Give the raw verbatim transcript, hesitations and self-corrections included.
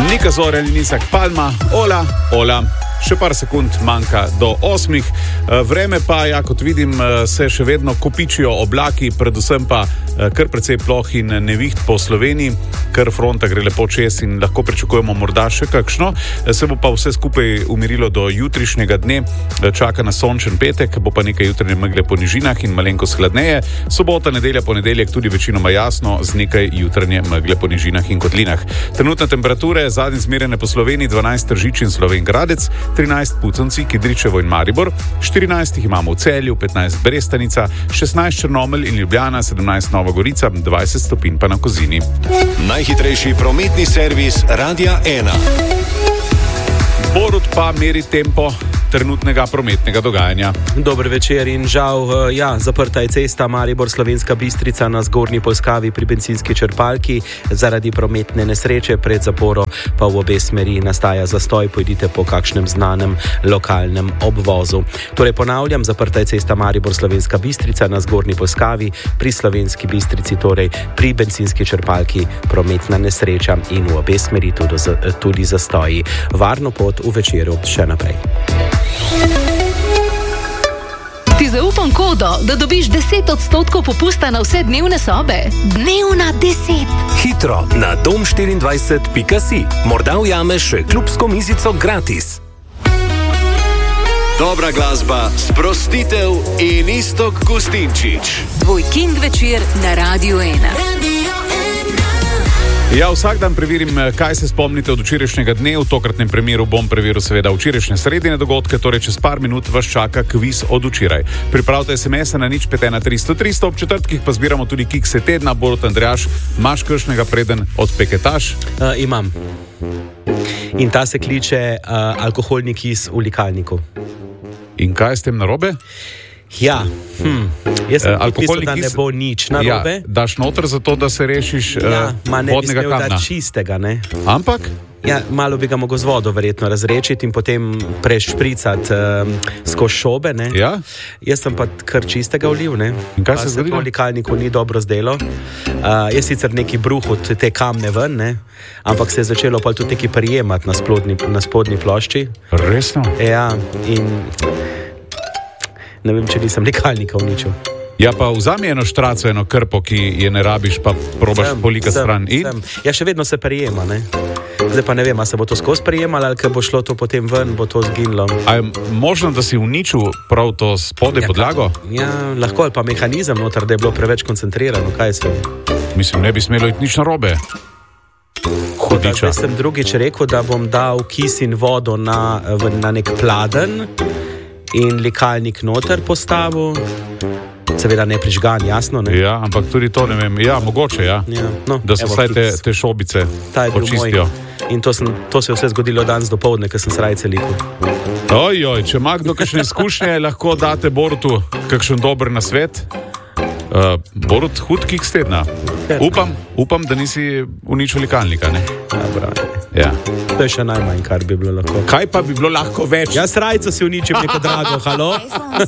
Nika Zorjan in Isak Palma, ola, ola. Še par sekund manjka do osmih. Vreme pa, ja, kot vidim, se še vedno kopičijo oblaki, predvsem pa kar precej ploh in neviht po Sloveniji, ker fronta gre lepo čez in lahko pričakujemo morda še kakšno. Se bo pa vse skupaj umirilo do jutrišnjega dne. Čaka na sončen petek, bo pa nekaj jutranje megle po nižinah in malenkost hladneje. Sobota, nedelja, ponedeljek tudi večinoma jasno z nekaj jutranje megle po nižinah in kotlinah. Trenutne temperature, zadnje zmerjene po Sloveniji, dvanajst Tržič in Slovenj Gradec, trinajst Puconci, Kidričevo in Maribor, štirinajst jih imamo v Celju, petnajst Brestanica, šestnajst Črnomelj in Ljubljana, sedemnajst Nova Gorica, dvajset stopinj pa na Kozini. Najhitrejši prometni servis Radia ena. Borut pa meri tempo trenutnega prometnega dogajanja. Dober večer in žal, ja, zaprta je cesta Maribor-Slovenska Bistrica na Zgornji Polskavi pri bencinski črpalki. Zaradi prometne nesreče pred zaporo pa v obe smeri nastaja zastoj, pojdite po kakšnem znanem lokalnem obvozu. Torej ponavljam, zaprta je cesta Maribor-Slovenska Bistrica na Zgornji Polskavi pri Slovenski Bistrici, torej pri bencinski črpalki prometna nesreča in v obe smeri tudi, tudi zastoji. Varno pot v večeru še naprej. Ti zaupam kodo, da dobiš deset odstotkov popusta na vse dnevne sobe. Dnevna deset. Hitro na dom štiriindvajset pika si. Morda ujameš še klubsko mizico gratis. Dobra glasba, sprostitev in Iztok Gustinčič. Tvoj King večer na Radiu ena. Ja, vsak dan preverim, kaj se spomnite od včerajšnjega dne. V tokratnem primeru bom preveril seveda včerajšnje sredine dogodke, torej čez par minut vas čaka kviz od včeraj. Pripravite es em es na nič pet ena tristo tristo, ob četrtkih pa zbiramo tudi kikse tedna. Borut, Andrejaš, imaš kakšnega preden odpeketaš? Uh, imam. In ta se kliče uh, alkoholni kis v likalniku. In kaj je s tem narobe? Ja, hm. Jaz sem uh, podpisal, da ne bo nič narobe. Ja, daš noter zato, da se rešiš uh, ja, ma ne vodnega bi smel kamna. dati čistega, ne? Ampak? Ja, malo bi ga mogel z vodo verjetno razrečiti in potem prešpricati um, skozi šobe, ne? Ja? Jaz sem pa kar čistega vliv, ne? In kaj pa se se zgodilo? to v likalniku ni dobro zdelo. Uh, jaz sicer neki bruhut te kamne ven, ne? Ampak se je začelo pa tudi neki prijemati na, na spodnji plošči. Resno? Ja, in ne vem, če nisem likalnika uničil. Ja, pa vzami eno štraco, eno krpo, ki je ne rabiš, pa probaš polikati stran. In? Sem. Ja, še vedno se prijema, ne? Zdaj pa ne vem, a se bo to skozi prijemalo, ali ko bo šlo to potem ven, bo to zginilo. A je možno, da si uničil prav to spodaj ja, podlago? Ja, lahko, ali pa mehanizem noter, da je bilo preveč koncentrirano, kaj se? Mislim, ne bi smelo iti nič narobe. Hudiča. Jaz sem drugič rekel, da bom dal kis in vodo na, na nek pladen in likalnik noter postavil. Seveda ne prižgan, jasno, ne? Ja, ampak tudi to ne vem. Ja, mogoče, ja. Ja, no, da se vsaj te, te šobice očistijo. In to, sem, to se je vse zgodilo danes dopoldne, ker sem srajce likal. Ojoj, če ima kdo kakšne izkušnje, lahko date Borutu kakšen dober nasvet. Uh, Borut, hud kiks tedna. Upam, upam, da nisi uničil likalnika, ne? Dobro. Ja. To je še najmanj, kar bi bilo lahko. Kaj pa bi bilo lahko več? Ja, srajco si uničil neko drago, halo?